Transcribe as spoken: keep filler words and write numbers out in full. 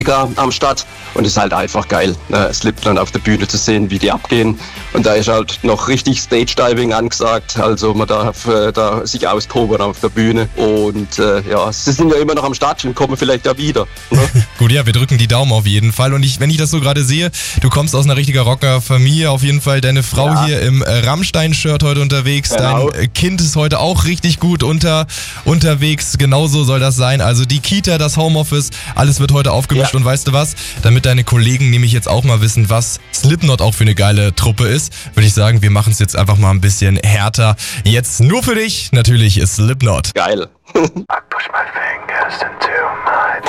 am Start und es ist halt einfach geil, ne? Slipknot auf der Bühne zu sehen, wie die abgehen, und da ist halt noch richtig Stage-Diving angesagt, also man darf äh, da sich austoben auf der Bühne und äh, ja, sie sind ja immer noch am Start und kommen vielleicht ja wieder, ne? Gut, ja, wir drücken die Daumen auf jeden Fall, und ich, wenn ich das so gerade sehe, du kommst aus einer richtiger Rocker-Familie, auf jeden Fall deine Frau ja. hier im äh, Rammstein-Shirt heute unterwegs, genau. Dein Kind ist heute auch richtig gut unter, unterwegs, genauso soll das sein, also die Kita, das Homeoffice, alles wird heute aufgemischt. Ja. Und weißt du was, damit deine Kollegen nämlich jetzt auch mal wissen, was Slipknot auch für eine geile Truppe ist, würde ich sagen, wir machen es jetzt einfach mal ein bisschen härter. Jetzt nur für dich, natürlich ist Slipknot. Geil. I push my fingers into my